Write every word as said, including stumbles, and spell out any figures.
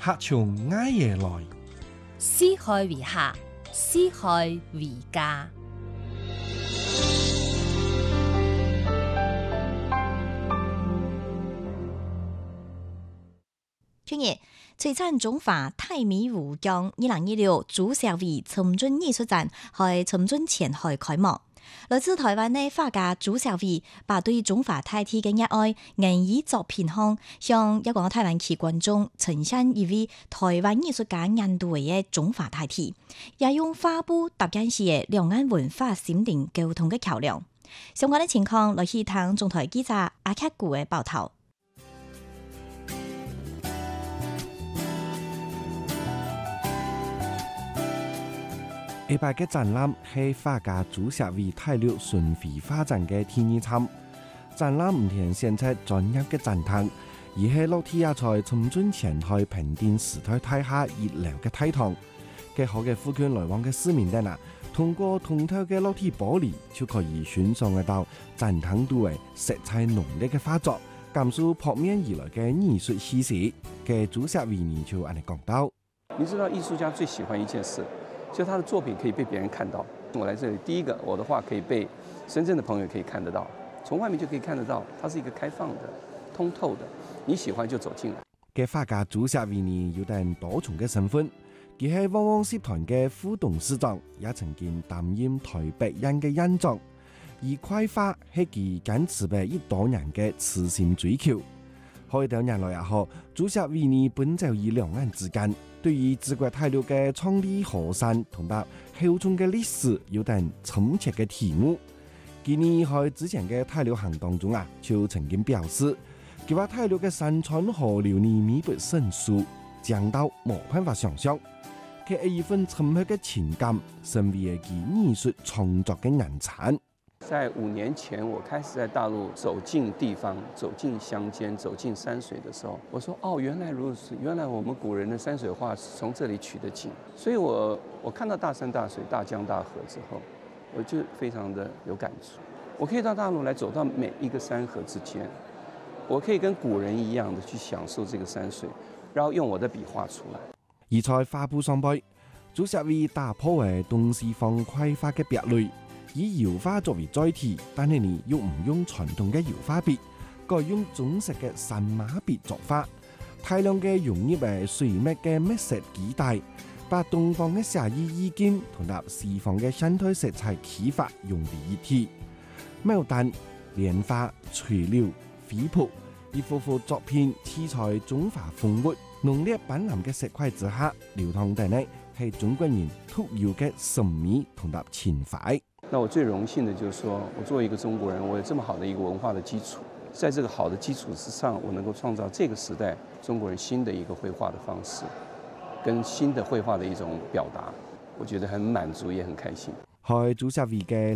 客從埃耶來， 撕開為客，撕開為家。 今日璀璨中華泰米湖江二零二六主社會尋尊藝術展喺尋尊前海開幕。來自台灣的畫家朱小偉把對中華大地嘅熱愛演繹作品後，向一個台灣區觀眾呈現一位台灣藝術家眼度嘅中華大地，也用畫布搭建起兩岸文化心靈溝通嘅橋樑。相關嘅情況，來去聽中台記者阿克古嘅報道。 呢擺嘅展覽係畫家朱小偉泰六巡迴畫展嘅第二場。展覽唔係現出專業嘅展廳，而係落地也在尋尊前海平定時代大廈熱鬧嘅大堂。嘅好嘅附近來往嘅市民等啊，通過通透嘅落地玻璃，就可以欣賞得到展廳度嘅色彩濃烈嘅畫作，感受撲面而來嘅藝術氣息。嘅朱小偉呢就按你講到， 你知道藝術家最喜歡一件事，就他的作品可以被別人看到。我來這裡，第一個，我的畫可以被深圳的朋友可以看得到，從外面就可以看得到，它是一個開放的、通透的，你喜歡就走進來。 嘅畫家朱小偉呢有等多重嘅身份，佢係汪汪集團嘅副董事長，也曾經擔任台北人嘅院長。而繪畫係佢堅持嘅一多年嘅痴心追求。開到年來也好，朱小偉呢奔走於兩岸之間，對於中國大陸嘅創立河山同埋後中嘅歷史有等深切嘅題目。佢呢喺之前嘅大陸行當中啊，就曾經表示，佢話大陸嘅山川河流呢彌不勝數，講到冇辦法想象。佢係一份深刻嘅情感，成為佢藝術創作嘅人產。 在五年前，我開始在大陸走進地方、走進鄉間、走進山水的時候，我說：哦，原來如此，原來我們古人的山水畫是從這裡取的景。所以我我看到大山大水、大江大河之後，我就非常的有感觸。我可以到大陸來，走到每一個山河之間，我可以跟古人一樣的去享受這個山水，然後用我的筆畫出來。 而在畫布上背，朱小偉打破為東西方繪畫嘅壁壘。以油畫作為載體，但係你又唔用傳統嘅油畫筆，改用中式嘅神馬筆作畫，大量嘅融入誒水墨嘅墨色基底，把東方嘅寫意意境同埋西方嘅現代色彩啟發融為一體。牡丹、蓮花、垂柳、飛瀑，一幅幅作品黐在中華風物濃烈斑斕嘅色塊之下，流淌地呢係中國人特有嘅神秘同埋情懷。 那我最榮幸的就是說，我作為一個中國人，我有這麼好的一個文化的基礎，在這個好的基礎之上，我能夠創造這個時代中國人新的一個繪畫的方式，跟新的繪畫的一種表達，我覺得很滿足，也很開心。 係朱小偉嘅